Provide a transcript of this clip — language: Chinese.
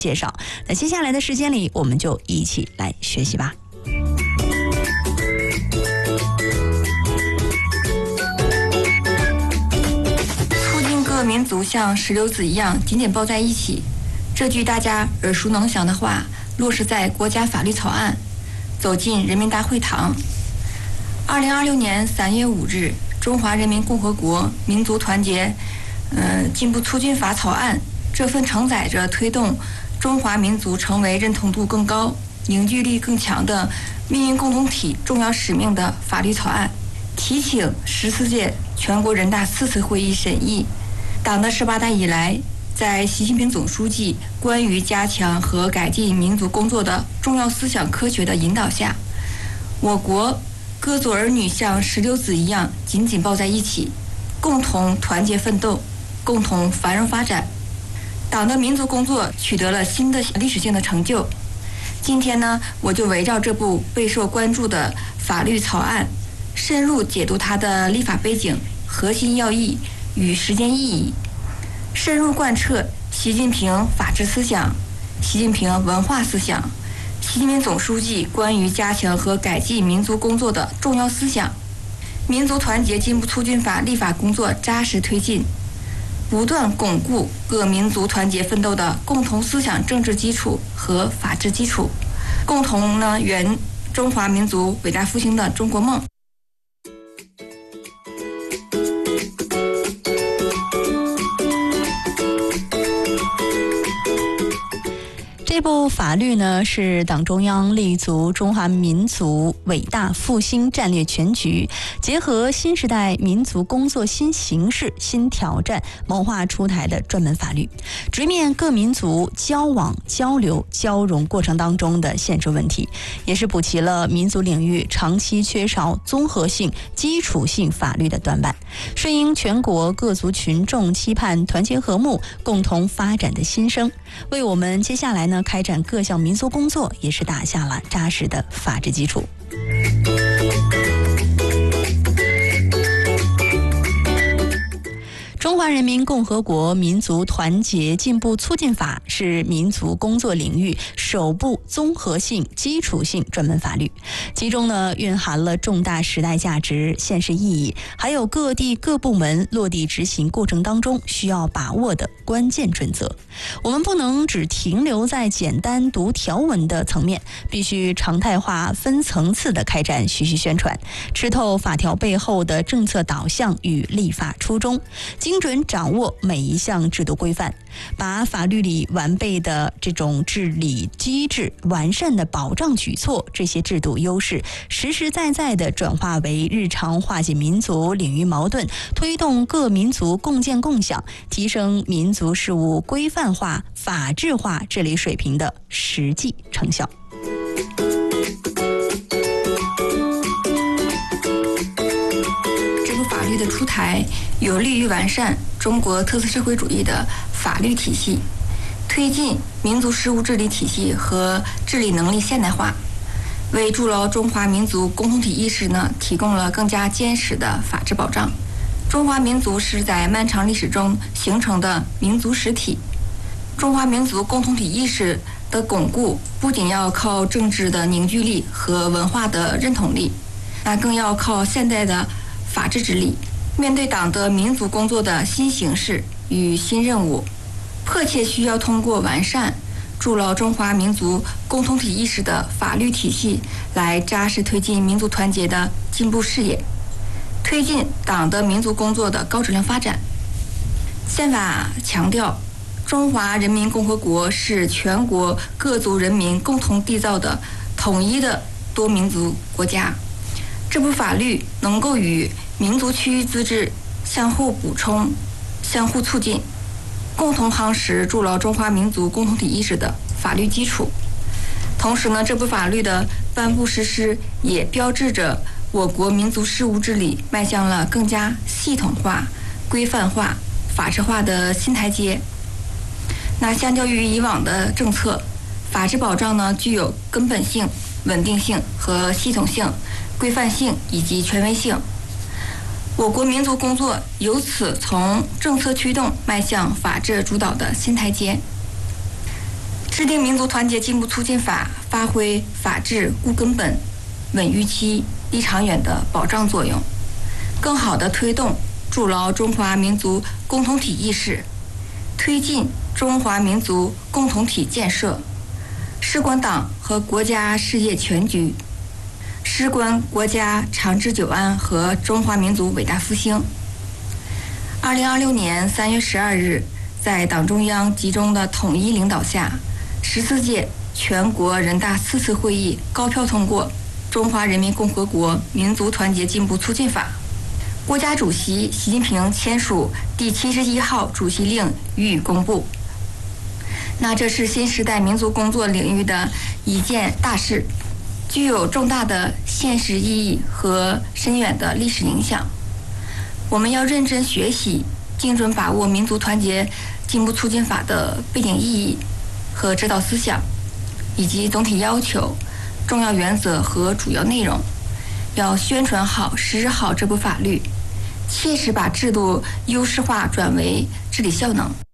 介绍。在接下来的时间里，我们就一起来学习吧。 促进各民族像石榴籽一样紧紧抱在一起，这句大家耳熟能详的话落实在国家法律草案，走进人民大会堂。2026年3月5日，中华人民共和国民族团结进步促进法草案，这份承载着推动中华民族成为认同度更高、凝聚力更强的命运共同体重要使命的法律草案，提请14届全国人大4次会议审议。党的18大以来，在习近平总书记关于加强和改进民族工作的重要思想科学的引导下，我国各族儿女像石榴籽一样紧紧抱在一起，共同团结奋斗，共同繁荣发展。党的民族工作取得了新的历史性的成就。今天呢，我就围绕这部备受关注的法律草案，深入解读它的立法背景、核心要义与实践意义，深入贯彻习近平法治思想、习近平文化思想、习近平总书记关于加强和改进民族工作的重要思想。民族团结进步促进法立法工作扎实推进，不断巩固各民族团结奋斗的共同思想政治基础和法治基础，共同圆中华民族伟大复兴的中国梦。 这部法律呢，是党中央立足中华民族伟大复兴战略全局，结合新时代民族工作新形势、新挑战，谋划出台的专门法律，直面各民族交往、交流、交融过程当中的现实问题，也是补齐了民族领域长期缺少综合性、基础性法律的短板，顺应全国各族群众期盼团结和睦、共同发展的心声，为我们接下来呢开展各项民族工作也是打下了扎实的法治基础。中华人民共和国民族团结进步促进法是民族工作领域首部综合性、基础性专门法律，其中呢蕴含了重大时代价值、现实意义，还有各地各部门落地执行过程当中需要把握的关键准则。我们不能只停留在简单读条文的层面，必须常态化、分层次的开展学习宣传，吃透法条背后的政策导向与立法初衷，精准掌握每一项制度规范，把法律里完备的这种治理机制、完善的保障举措，这些制度优势实实在在地转化为日常化解民族领域矛盾、推动各民族共建共享、提升民族事务规范化、法治化治理水平的实际成效。 这部法律的出台有利于完善中国特色社会主义的法律体系，推进民族事务治理体系和治理能力现代化，为筑牢中华民族共同体意识提供了更加坚实的法治保障。中华民族是在漫长历史中形成的民族实体，中华民族共同体意识的巩固不仅要靠政治的凝聚力和文化的认同力，更要靠现代的法治之力。面对党的民族工作的新形势与新任务，迫切需要通过完善筑牢中华民族共同体意识的法律体系，来扎实推进民族团结的进步事业，推进党的民族工作的高质量发展。宪法强调，中华人民共和国是全国各族人民共同缔造的统一的多民族国家。这部法律能够与民族区域自治相互补充、相互促进，共同夯实筑牢中华民族共同体意识的法律基础。同时这部法律的颁布实施也标志着我国民族事务治理迈向了更加系统化、规范化、法治化的新台阶。相较于以往的政策，法治保障具有根本性、稳定性和系统性、规范性以及权威性。我国民族工作由此从政策驱动迈向法治主导的新台阶。 制定民族团结进步促进法，发挥法治固根本、稳预期、立长远的保障作用，更好地推动筑牢中华民族共同体意识，推进中华民族共同体建设，事关党和国家事业全局，事关国家长治久安和中华民族伟大复兴。2026年3月12日，在党中央集中的统一领导下，14届全国人大4次会议高票通过《中华人民共和国民族团结进步促进法》，国家主席习近平签署第71号主席令予以公布。那这是新时代民族工作领域的一件大事，具有重大的现实意义和深远的历史影响。我们要认真学习，精准把握民族团结进步促进法的背景意义和指导思想，以及总体要求、重要原则和主要内容，要宣传好、实施好这部法律，切实把制度优势化转为治理效能。